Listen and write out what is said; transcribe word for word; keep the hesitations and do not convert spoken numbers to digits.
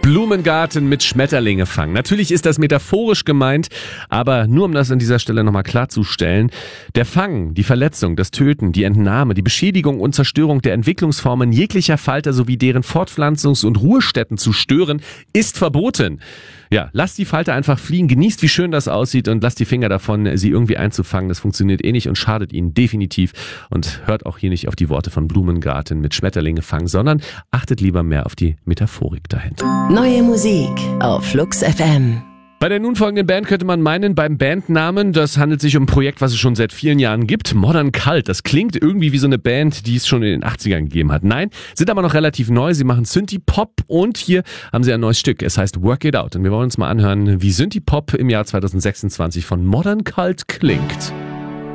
Blumengarten mit Schmetterlinge fangen. Natürlich ist das metaphorisch gemeint, aber nur um das an dieser Stelle nochmal klarzustellen. Der Fang, die Verletzung, das Töten, die Entnahme, die Beschädigung und Zerstörung der Entwicklungsformen jeglicher Falter sowie deren Fortpflanzungs- und Ruhestätten zu stören, ist verboten. Ja, lasst die Falter einfach fliegen, genießt, wie schön das aussieht und lasst die Finger davon, sie irgendwie einzufangen. Das funktioniert eh nicht und schadet ihnen definitiv. Und hört auch hier nicht auf die Worte von Blumengarten mit Schmetterlinge fangen, sondern achtet lieber mehr auf die Metaphorik dahinter. Neue Musik auf Flux F M. Bei der nun folgenden Band könnte man meinen, beim Bandnamen, das handelt sich um ein Projekt, was es schon seit vielen Jahren gibt, Modern Cult. Das klingt irgendwie wie so eine Band, die es schon in den achtzigern gegeben hat. Nein, sind aber noch relativ neu. Sie machen Synthie-Pop und hier haben sie ein neues Stück. Es heißt Work It Out. Und wir wollen uns mal anhören, wie Synthie-Pop im Jahr zwanzig sechsundzwanzig von Modern Cult klingt.